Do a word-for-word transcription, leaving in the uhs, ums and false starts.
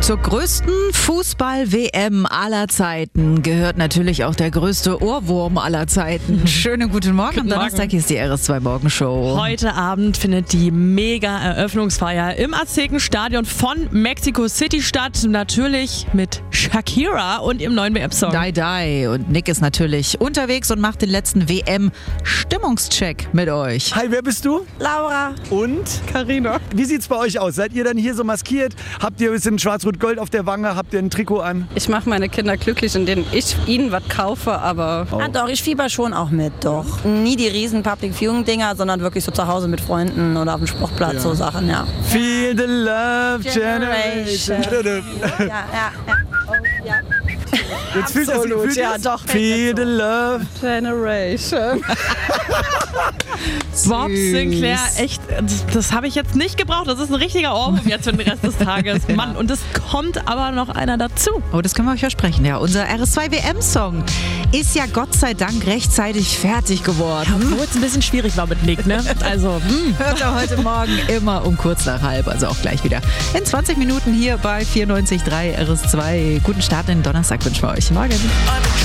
Zur größten Fußball-W M aller Zeiten gehört natürlich auch der größte Ohrwurm aller Zeiten. Schönen guten Morgen. Am Donnerstag ist die R S zwei Morgenshow. Heute Abend findet die Mega-Eröffnungsfeier im Aztekenstadion von Mexico City statt. Natürlich mit Shakira und ihrem neuen W M-Song. Die Die. Und Nick ist natürlich unterwegs und macht den letzten W M-Stimmungscheck mit euch. Hi, wer bist du? Laura. Und? Carina. Wie sieht's bei euch aus? Seid ihr dann hier so maskiert? Habt ihr ein bisschen Schwarz-Rot-Gold auf der Wange? Habt ihr ein Trikot an? Ich mache meine Kinder glücklich, indem ich ihnen was kaufe, aber... Oh. Ah, doch, ich fieber schon auch mit, doch. Nie die riesen Public Viewing Dinger, sondern wirklich so zu Hause mit Freunden oder auf dem Sportplatz, Ja. so Sachen, ja. Feel the love generation. Generation. Ja, ja, ja. Oh, ja. Jetzt fühlt das, Absolut, fühlt ja, das? doch. Feel the love. Generation. Bob Süß. Sinclair, echt, das, das habe ich jetzt nicht gebraucht. Das ist ein richtiger Ohrwurm jetzt für den Rest des Tages. Mann, und es kommt aber noch einer dazu. Oh, das können wir euch versprechen. Ja, unser R S zwei W M-Song ist ja Gott sei Dank rechtzeitig fertig geworden. Obwohl es ein bisschen schwierig war mit Nick, ne? Also, hm. Hört ihr heute Morgen immer um kurz nach halb, also auch gleich wieder in zwanzig Minuten hier bei vierundneunzig Komma drei R S zwei. Guten Start in den Donnerstag wünschen wir euch. Morgen.